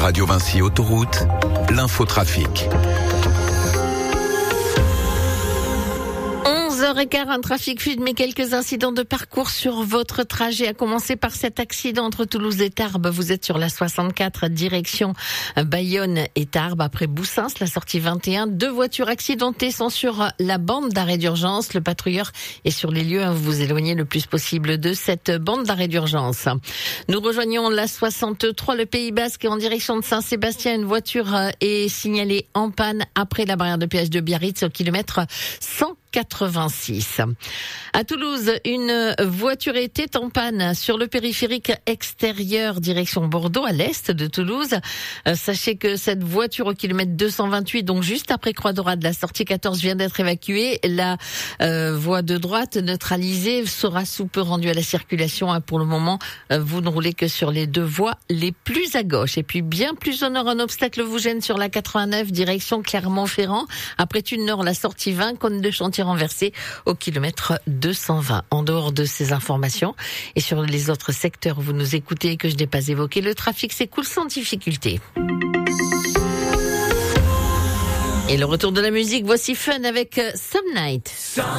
Radio Vinci Autoroute, l'infotrafic. 11h15, un trafic fluide, mais quelques incidents de parcours sur votre trajet, à commencer par cet accident entre Toulouse et Tarbes. Vous êtes sur la 64, direction Bayonne et Tarbes, après Boussins, la sortie 21. 2 voitures accidentées sont sur la bande d'arrêt d'urgence. Le patrouilleur est sur les lieux. Vous vous éloignez le plus possible de cette bande d'arrêt d'urgence. Nous rejoignons la 63, le Pays Basque, et en direction de Saint-Sébastien. Une voiture est signalée en panne après la barrière de péage de Biarritz au kilomètre 186. À Toulouse, une voiture était en panne sur le périphérique extérieur direction Bordeaux, à l'est de Toulouse. Sachez que cette voiture au kilomètre 228, donc juste après Croix-Dorade, la sortie 14 vient d'être évacuée. La voie de droite neutralisée sera sous peu rendue à la circulation. Pour le moment, vous ne roulez que sur les 2 voies les plus à gauche. Et puis bien plus au nord, un obstacle vous gêne sur la 89 direction Clermont-Ferrand. Après Thunes Nord, la sortie 20, cône de chantier renversé au kilomètre 220. En dehors de ces informations et sur les autres secteurs où vous nous écoutez et que je n'ai pas évoqué, le trafic s'écoule sans difficulté. Et le retour de la musique, voici Fun avec Some Night.